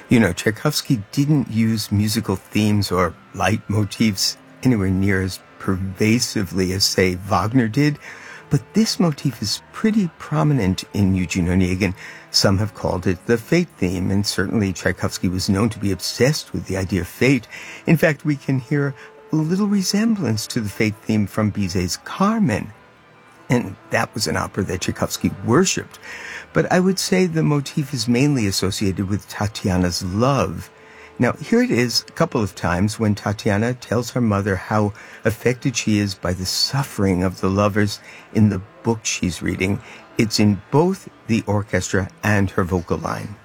Tchaikovsky didn't use musical themes or leitmotifs anywhere near as pervasively as, say, Wagner did, but this motif is pretty prominent in Eugene Onegin. Some have called it the fate theme, and certainly Tchaikovsky was known to be obsessed with the idea of fate. In fact, we can hear a little resemblance to the fate theme from Bizet's Carmen. And that was an opera that Tchaikovsky worshipped. But I would say the motif is mainly associated with Tatiana's love. Now, here it is a couple of times when Tatiana tells her mother how affected she is by the suffering of the lovers in the book she's reading. It's in both the orchestra and her vocal line.